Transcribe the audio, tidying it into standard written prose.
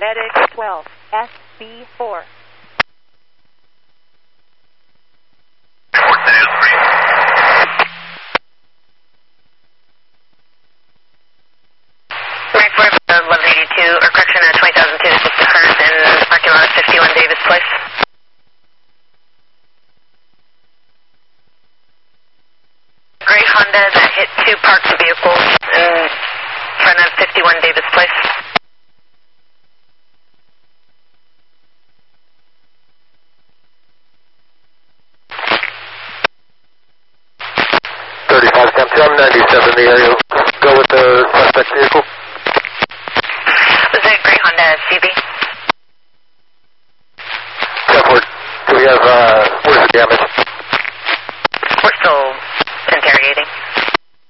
Medic 12, SB4. Right for 1182, or correction, 2002, this occurs in parking lot 51 Davis Place. Gray Honda that hit two parked vehicles in front of 51 Davis Place. I'm 97 in the area.